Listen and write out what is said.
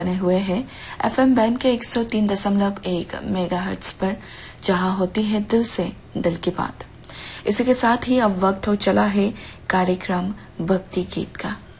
बने हुए हैं एफएम बैंड के 103.1 मेगाहर्ट्ज पर, जहां होती है दिल से दिल की बात। इसी के साथ ही अब वक्त हो चला है कार्यक्रम भक्ति गीत का।